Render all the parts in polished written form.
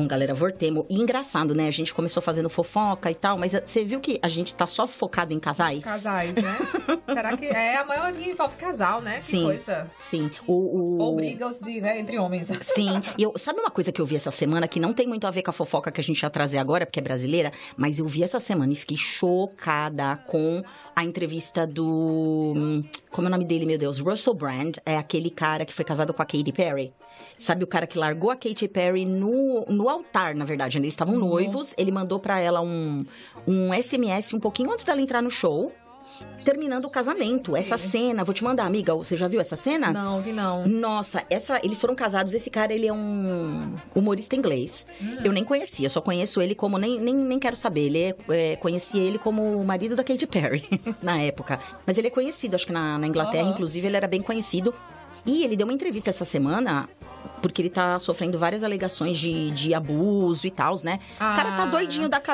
Galera, voltemos. E engraçado, né? A gente começou fazendo fofoca e tal, mas você viu que a gente tá só focado em casais? Casais, né? Será que a maioria envolve casal, né? Que sim, coisa. Sim. Ou brigas né, entre homens. Sim. E sabe uma coisa que eu vi essa semana, que não tem muito a ver com a fofoca que a gente ia trazer agora, porque é brasileira, mas eu vi essa semana e fiquei chocada com a entrevista do... Como é o nome dele, meu Deus? Russell Brand, é aquele cara que foi casado com a Katy Perry. Sabe, o cara que largou a Katy Perry no altar, na verdade. Eles estavam noivos, ele mandou pra ela um SMS um pouquinho antes dela entrar no show, terminando o casamento. Essa cena, vou te mandar, amiga, você já viu essa cena? Não, vi não. Nossa, eles foram casados, esse cara, ele é um humorista inglês. Eu nem conhecia, só conheço ele como, nem quero saber, conheci ele como o marido da Katy Perry, na época. Mas ele é conhecido, acho que na Inglaterra, inclusive, ele era bem conhecido. E ele deu uma entrevista essa semana, porque ele tá sofrendo várias alegações de abuso e tal, né? O cara tá doidinho da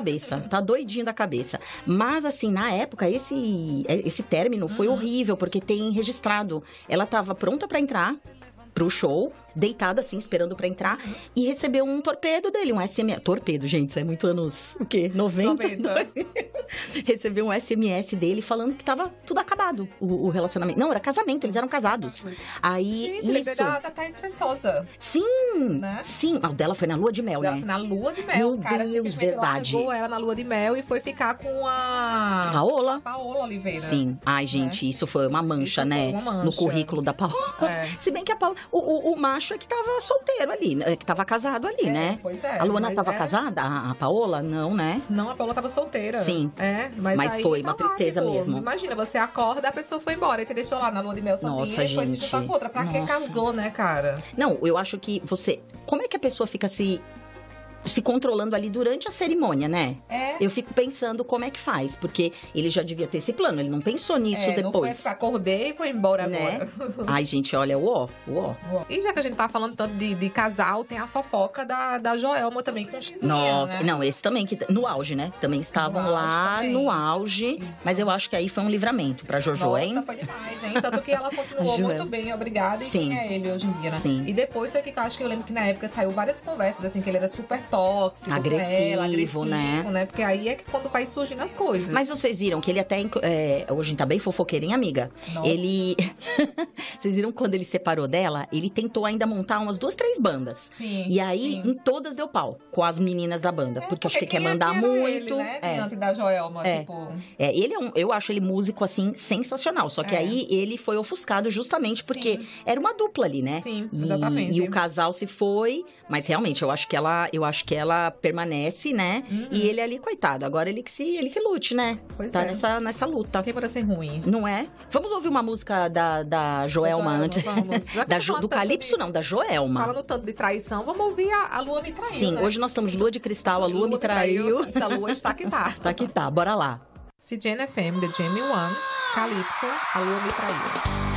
cabeça. Mas, assim, na época, esse término foi horrível, porque tem registrado. Ela tava pronta pra entrar pro show, deitada assim, esperando pra entrar, e recebeu um torpedo dele, um SMS. Torpedo, gente, isso é muito anos, o quê? 90? Recebeu um SMS dele falando que tava tudo acabado, o relacionamento. Não, era casamento, eles eram casados. Aí, gente, isso... da Thaís Feçosa. Sim, né? Sim. O dela foi na lua de mel, né? Na lua de mel. Meu cara, Deus, verdade. Largou ela na lua de mel e foi ficar com a... Paola Oliveira. Sim. Ai, gente, isso foi uma mancha, né? Uma mancha. No currículo da Paola. Se bem que a Paola... O macho é que tava solteiro ali, né? Que tava casado ali, né? Pois é. A Luana tava casada? A Paola? Não, né? Não, a Paola tava solteira. Sim. Mas aí, foi uma tristeza mesmo. Imagina, você acorda, a pessoa foi embora e te deixou lá na lua de mel sozinha. Nossa, e foi se juntar com outra. Pra que casou, né, cara? Não, eu acho que você... Como é que a pessoa fica se controlando ali durante a cerimônia, né? Eu fico pensando como é que faz, porque ele já devia ter esse plano, ele não pensou nisso depois. Não foi, acordei e foi embora agora. Ai, gente, olha, E já que a gente tá falando tanto de casal, tem a fofoca da Joelma também com Chiquinha, Nossa, né? Não, esse também, que no auge, né? Também estavam lá no auge, isso. Mas eu acho que aí foi um livramento pra Jojo, hein? Nossa, foi demais, hein? Tanto que ela continuou muito bem, obrigada, e quem é ele hoje em dia, né? Sim. E depois foi que eu acho que eu lembro que na época saiu várias conversas, assim, que ele era super tóxico, agressivo, né? Porque aí é que quando vai surgindo as coisas. Mas vocês viram que ele até... hoje tá bem fofoqueirinho, amiga. Nossa. Ele... Vocês viram quando ele separou dela? Ele tentou ainda montar umas 2, 3 bandas. Sim. E aí, em todas deu pau. Com as meninas da banda. Porque acho que quer mandar muito. Ele, né? Diante da Joelma, tipo... Ele eu acho ele músico, assim, sensacional. Só que aí, ele foi ofuscado justamente porque era uma dupla ali, né? Sim, exatamente. E o casal se foi. Mas, realmente, eu acho que ela permanece, né? E ele ali, coitado, agora ele que lute, né? Pois tá nessa luta. Tem para ser ruim. Não é? Vamos ouvir uma música da Joelma antes. Do Calypso, não, da Joelma. Falando tanto de traição, vamos ouvir a Lua Me Traiu. Sim, né? Hoje nós estamos de lua de cristal, a Lua me traiu. Essa lua está que tá. Tá que tá, bora lá. CJN FM, The Jamie One, Calypso, a Lua Me Traiu.